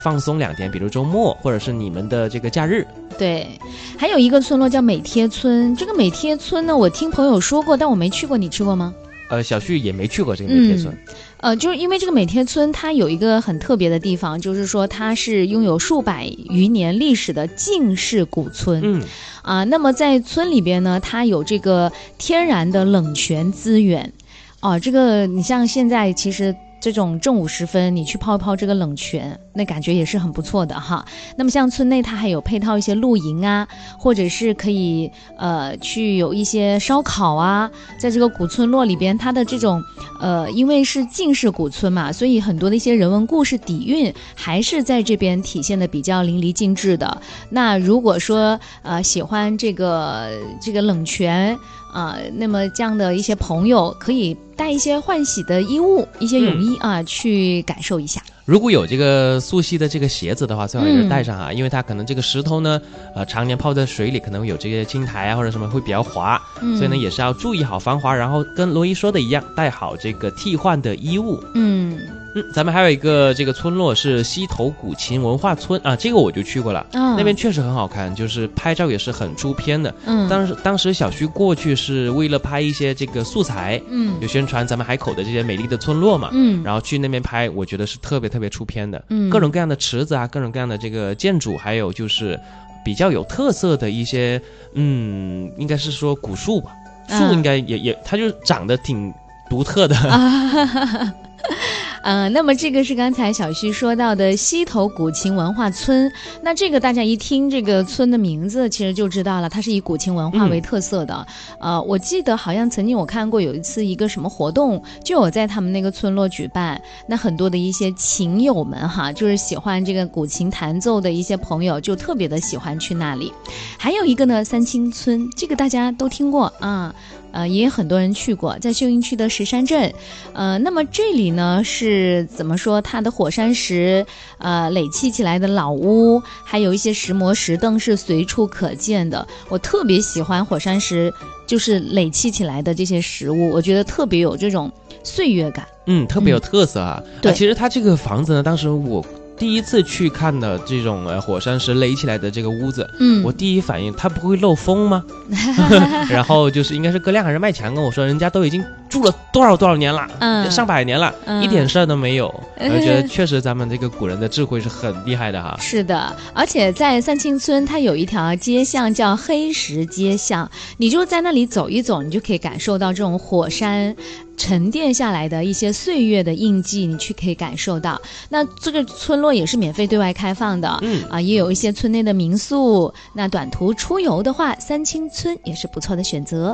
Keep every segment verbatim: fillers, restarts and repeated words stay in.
放松两天，比如周末或者是你们的这个假日。 对，还有一个村落叫美贴村，这个美贴村呢，我听朋友说过，但我没去过，你去过吗？ 呃，小旭也没去过这个美贴村。 嗯呃，就是因为这个美贴村它有一个很特别的地方，就是说它是拥有数百余年历史的晋式古村。 嗯啊，那么在村里边呢，它有这个天然的冷泉资源。哦、这个你像现在其实这种正午时分，你去泡一泡这个冷泉，那感觉也是很不错的哈。那么像村内它还有配套一些露营啊，或者是可以呃去有一些烧烤啊，在这个古村落里边，它的这种呃因为是晋式古村嘛，所以很多的一些人文故事底蕴还是在这边体现的比较淋漓尽致的。那如果说呃喜欢这个这个冷泉啊、呃，那么这样的一些朋友可以带一些换洗的衣物，一些泳衣啊、嗯，去感受一下。 如果有这个溯溪的这个鞋子的话，最好也是带上啊、嗯，因为它可能这个石头呢，呃，常年泡在水里，可能有这些青苔啊或者什么会比较滑，嗯、所以呢也是要注意好防滑，然后跟罗伊说的一样，带好这个替换的衣物。 嗯。 嗯，咱们还有一个这个村落是溪头古琴文化村啊，这个我就去过了， 嗯、 那边确实很好看，就是拍照也是很出片的。 嗯， 当时当时小徐过去是为了拍一些这个素材， 嗯， 有宣传咱们海口的这些美丽的村落嘛， 嗯， 然后去那边拍，我觉得是特别特别出片的， 嗯， 各种各样的池子啊，各种各样的这个建筑，还有就是比较有特色的一些，嗯，应该是说古树吧，树应该也、嗯、也，它就长得挺独特的。 啊呃，那么这个是刚才小旭说到的溪头古琴文化村，那这个大家一听这个村的名字，其实就知道了，它是以古琴文化为特色的。嗯、呃，我记得好像曾经我看过有一次一个什么活动，就有在他们那个村落举办，那很多的一些琴友们哈，就是喜欢这个古琴弹奏的一些朋友，就特别的喜欢去那里。还有一个呢，三清村，这个大家都听过啊。呃，也有很多人去过，在秀英区的石山镇，呃，那么这里呢是怎么说？它的火山石，呃，垒砌起来的老屋，还有一些石磨石凳是随处可见的。我特别喜欢火山石，就是垒砌起来的这些石屋，我觉得特别有这种岁月感。 嗯，特别有特色啊。嗯、 对、 啊，其实它这个房子呢，当时我第一次去看的这种呃火山石垒起来的这个屋子，嗯，我第一反应它不会漏风吗？然后就是应该是葛亮还是麦强跟我说，人家都已经住了多少多少年了，嗯，上百年了，嗯、一点事儿都没有。我觉得确实咱们这个古人的智慧是很厉害的哈。 是的，而且在三清村，它有一条街巷叫黑石街巷，你就在那里走一走，你就可以感受到这种火山沉淀下来的一些岁月的印记，你去可以感受到。那这个村落也是免费对外开放的，嗯啊，也有一些村内的民宿。那短途出游的话，三清村也是不错的选择。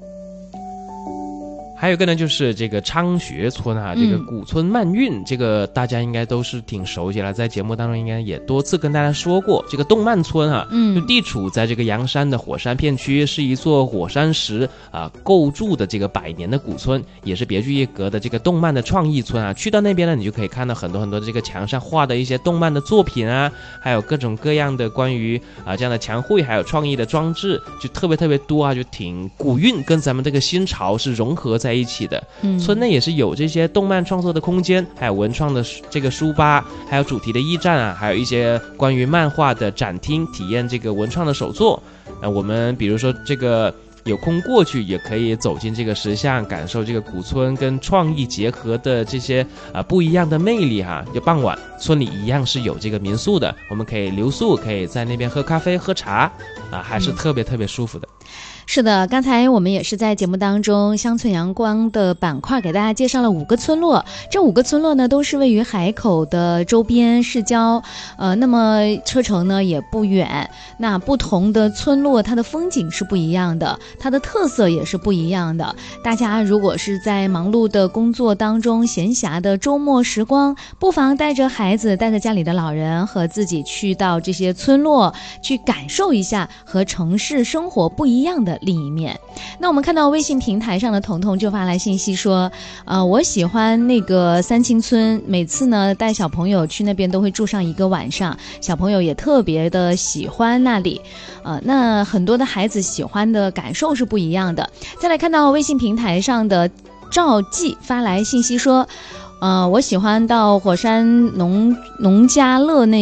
还有一个呢，就是这个昌学村啊，这个古村漫运，嗯、这个大家应该都是挺熟悉了，在节目当中应该也多次跟大家说过。这个动漫村啊，嗯，就地处在这个阳山的火山片区，是一座火山石啊构筑的这个百年的古村，也是别具一格的这个动漫的创意村啊。去到那边呢，你就可以看到很多很多的这个墙上画的一些动漫的作品啊，还有各种各样的关于啊这样的墙绘，还有创意的装置，就特别特别多啊，就挺古韵跟咱们这个新潮是融合在一起的。嗯，村内也是有这些动漫创作的空间，还有文创的这个书吧，还有主题的驿站啊，还有一些关于漫画的展厅，体验这个文创的手作。呃，我们比如说这个有空过去也可以走进这个石像，感受这个古村跟创意结合的这些啊、呃、不一样的魅力哈。就傍晚村里一样是有这个民宿的，我们可以留宿，可以在那边喝咖啡喝茶啊，还是特别特别舒服的。 是的，刚才我们也是在节目当中乡村阳光的板块给大家介绍了五个村落，这五个村落呢都是位于海口的周边市郊，呃，那么车程呢也不远。那不同的村落它的风景是不一样的，它的特色也是不一样的。大家如果是在忙碌的工作当中闲暇的周末时光，不妨带着孩子，带着家里的老人和自己去到这些村落去感受一下和城市生活不一样的另一面。那我们看到微信平台上的彤彤就发来信息说，呃，我喜欢那个三清村，每次呢带小朋友去那边都会住上一个晚上，小朋友也特别的喜欢那里。呃，那很多的孩子喜欢的感受是不一样的。再来看到微信平台上的赵记发来信息说， 呃，我喜欢到火山农农家乐那